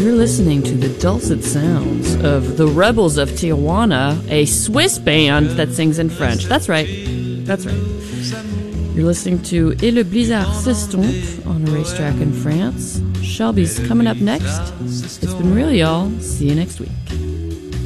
You're listening to the dulcet sounds of the Rebels of Tijuana, a Swiss band that sings in French. That's right. That's right. You're listening to Et le Blizzard s'estompe on a racetrack in France. Shelby's coming up next. It's been real, y'all. See you next week.